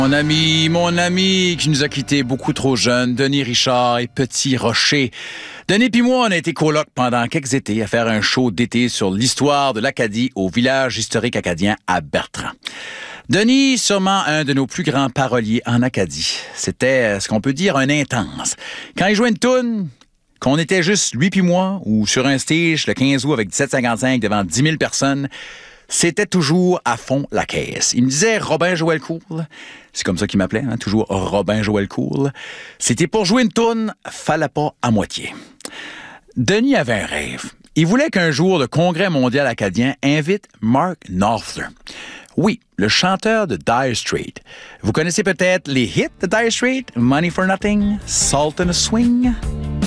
Mon ami qui nous a quittés beaucoup trop jeunes, Denis Richard et Petit Rocher. Denis puis moi, on a été colocs pendant quelques étés à faire un show d'été sur l'histoire de l'Acadie au village historique acadien à Bertrand. Denis, sûrement un de nos plus grands paroliers en Acadie. C'était ce qu'on peut dire un intense. Quand il jouait une toune, qu'on était juste lui puis moi, ou sur un stage le 15 août avec 1755 devant 10 000 personnes, c'était toujours à fond la caisse. Il me disait Robin Joël Cool. C'est comme ça qu'il m'appelait, hein, toujours Robin Joël Cool. C'était pour jouer une toune, fallait pas à moitié. Denis avait un rêve. Il voulait qu'un jour le Congrès mondial acadien invite Mark Knopfler. Oui, le chanteur de Dire Straits. Vous connaissez peut-être les hits de Dire Straits? Money for Nothing, Salt and a Swing.